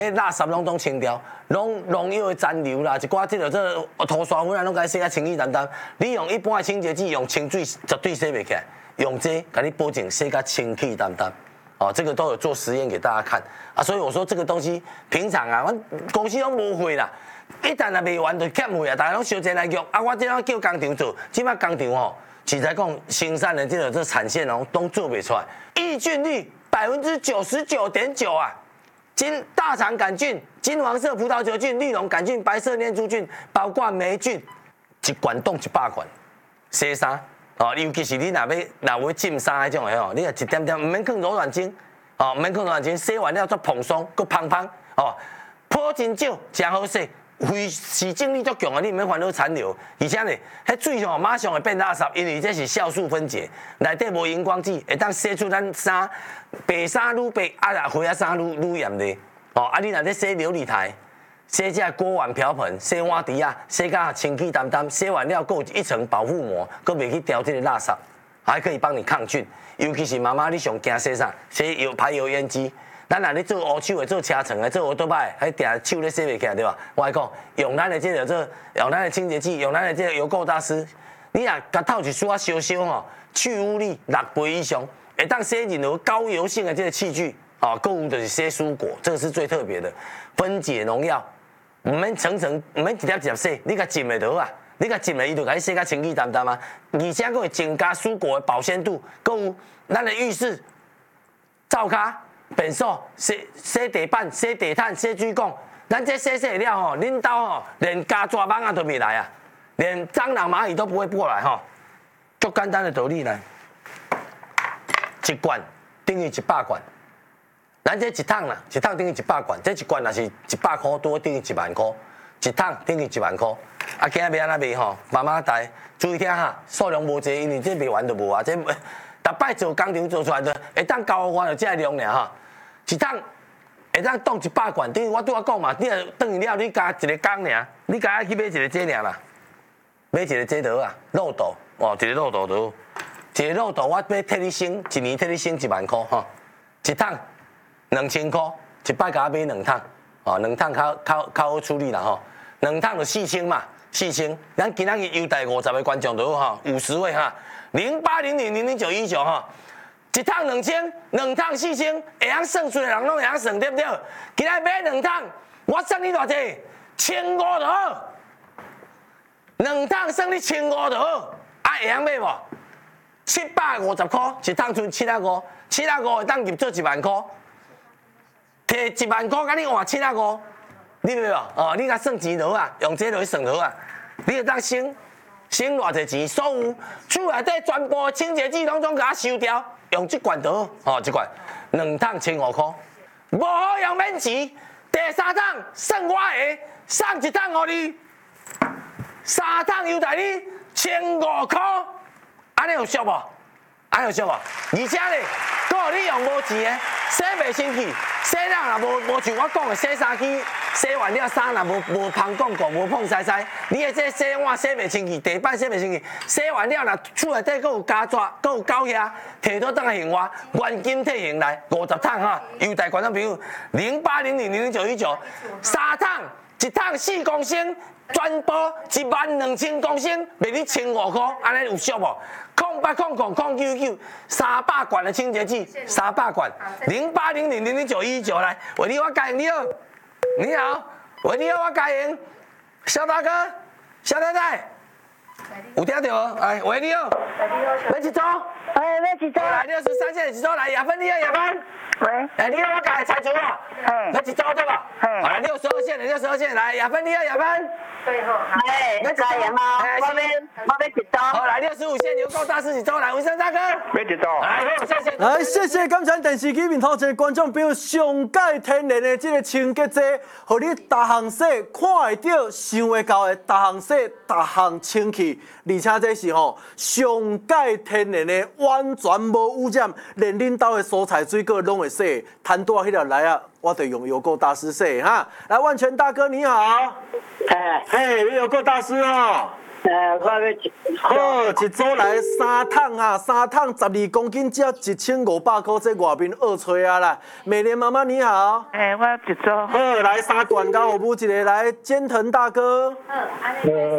垃圾拢清掉，农药的残留啦，一寡这涂刷粉啊，拢甲你洗啊清气淡淡。你用一般的清洁剂，用清水绝对洗袂起来，用这甲你保证洗甲清气淡淡。哦，这个都有做实验给大家看啊，所以我说这个东西平常啊，阮公司拢无货啦，一旦啊卖完就欠货啊，大家拢烧钱来用啊，我这样叫工厂做，即摆工厂吼，实在讲生产的这产线哦，都做不出来，抑菌率99.9%啊。大肠杆菌、金黄色葡萄球菌、绿脓杆菌、白色念珠菌，包括霉菌，一罐冻100罐，洗衫哦，尤其是你若要浸衫迄种的哦，你若一点点，唔免放柔软精哦，唔免放柔软精，洗完了再蓬松，佮芳芳哦，泡真少，真好洗，维洗净力足强啊，你唔免烦恼残留，而且呢，迄水吼马上会变垃圾，因为这是酵素分解，内底无荧光剂，会当洗出咱衫白衫愈白，啊灰啊衫愈艳丽。哦，啊你若咧洗琉璃台，洗这锅碗瓢盆，洗碗碟啊，洗甲清气淡淡，洗完了够一层保护膜，佮袂去掉这个垃圾，还可以帮你抗菌。尤其是妈妈，你上惊洗啥？洗排油烟机。咱若咧做乌手的、做车床的、做奥多摆，还定手咧洗袂起来，对吧？我来讲，用咱的用咱的清洁剂，用咱的这个油垢大师，你若甲透一丝啊烧烧吼，去污率6倍以上，会当洗任何高油性的这个器具。啊，购物就是洗蔬果，这个是最特别的，分解农药，唔免层，唔免一粒一粒洗，你甲浸的就好啊，你甲浸的伊就甲你洗甲清气淡淡啊，而且佫会增加蔬果的保鲜度，佫有咱的浴室、灶骹、便所、洗地板、洗地毯、洗水管，咱这洗了吼，恁兜吼连家抓蚊啊都袂来啊，连蟑螂蚂蚁都不会过来吼，足简单的道理来，一罐等于100罐。咱这一桶啦，一桶等于100罐，这一罐若是100块，多等于1万块，一桶等于1万块。啊，今日要安怎卖吼？妈妈大注意听哈，数量无济，因为这卖完就无啊。这逐摆做工厂做出来的，会当交我就这个量尔哈。一桶会当当100罐，等于我拄仔讲嘛，你若等于了，你加一个工尔，你加去买一个这尔啦，买一个这倒啊，肉豆哦，一个肉豆倒，一个肉豆我要替你省，一年替你省1万块吼，一桶。2000块，一摆甲我买2桶，哦，2桶较好处理啦吼，2桶就4000嘛，4000，咱今仔日优待50个观众就好哈，50位哈，0800000919哈，一桶2000，2桶4000，会晓算数的人拢会晓算对不对？今仔买2桶，我算你偌济，1500就好，2桶算你1500就好，啊会晓买无？750块，一桶剩750，750会当入做1万块。摕1万块，甲你换750，你明白无？哦，你甲算钱就好啊，用这落去算就好啊。你会当省偌济钱？所有厝内底全部清洁剂拢甲我收掉，用这罐就好。哦，这罐2桶1500块，无好用免钱。第3桶算我的，送一桶互你，3桶优待你1500块，安尼有俗无？安尼有俗无？而且咧，佫互你用无钱的，洗袂清气。洗人若无像我讲的洗衫机，洗完了衫若无芳广告，无碰晒晒，你的这洗碗洗袂清气，地板洗袂清气，洗完了若厝内底佫有胶纸，佫有狗遐，摕倒当现活，原金退现来50桶哈，优待观众朋友0800000919，3桶，1桶4公升，全部12000公升，卖你1500块，安尼有俗无？08000099，300罐的清洁剂，300罐，0800000919来，喂你好，嘉莹你好，你好，喂你好，我嘉莹，肖大哥，肖太太，有听到无？哎，喂你好，要一组？ 哎，要一组？ 来63线一组来，亚芬你好，亚芬。 喂， 哎，你好，我家菜主啊，要一组对吧？好来62线来，亚芬你好，亚芬。 对好，哎，嘉莹啊，我要一组。 好来65线牛肉大师一组来，文生大哥。 要一组。 来，谢谢。 来，谢谢感谢电视机面头一观众朋友上界天然的这个清洁剂，互你逐项洗看会到、想会到的，逐项洗、逐项清气，而且这是上界天然的，完全无污染，连恁兜的蔬菜水果拢会洗，摊多迄条来啊，我得用油垢大师洗哈。来，万全大哥你好。 嘿，你油垢大师哦。 我要一好，一组来3桶哈，3桶12公斤，只1500块，这外面二吹啊啦。美莲妈妈你好。 我一组。 好，来3段交互母一个来，坚腾大哥。